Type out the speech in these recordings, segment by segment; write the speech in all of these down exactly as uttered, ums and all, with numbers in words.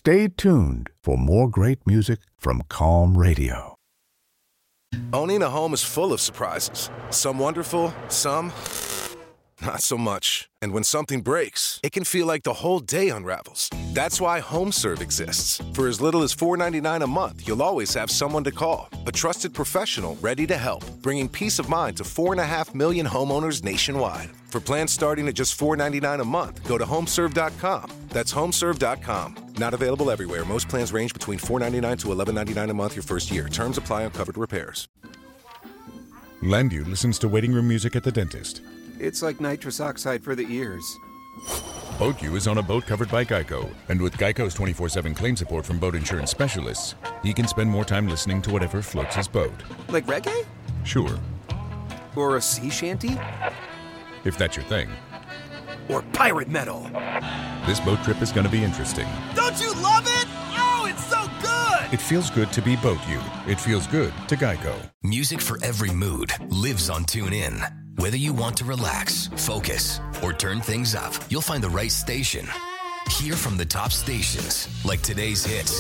Stay tuned for more great music from Calm Radio. Owning a home is full of surprises. Some wonderful, some not so much. And when something breaks, it can feel like the whole day unravels. That's why HomeServe exists. For as little as four dollars and ninety-nine cents a month, you'll always have someone to call. A trusted professional ready to help, bringing peace of mind to four and a half million homeowners nationwide. For plans starting at just four dollars and ninety-nine cents a month, go to homeserve dot com. That's homeserve dot com. Not available everywhere. Most plans range between four dollars and ninety-nine cents to eleven dollars and ninety-nine cents a month your first year. Terms apply on covered repairs. Landu listens to waiting room music at the dentist. It's like nitrous oxide for the ears. BoatU is on a boat covered by Geico, and with Geico's twenty-four seven claim support from boat insurance specialists, he can spend more time listening to whatever floats his boat. Like reggae? Sure. Or a sea shanty? If that's your thing. Or pirate metal? This boat trip is going to be interesting. Don't you love it? Oh, it's so good! It feels good to be BoatU. It feels good to Geico. Music for every mood lives on TuneIn. Whether you want to relax, focus, or turn things up, you'll find the right station. Hear from the top stations, like today's hits,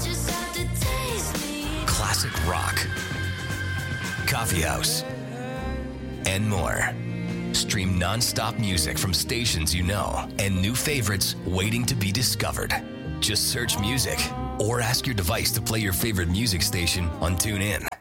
classic rock, coffee house, and more. Stream non-stop music from stations you know and new favorites waiting to be discovered. Just search music or ask your device to play your favorite music station on TuneIn.